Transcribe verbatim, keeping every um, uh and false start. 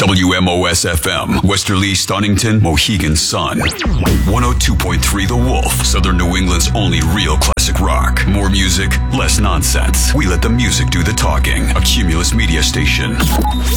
W M O S F M, Westerly, Stonington, Mohegan Sun. one oh two point three The Wolf, Southern New England's only real classic rock. More music, less nonsense. We let the music do the talking. A Cumulus media station.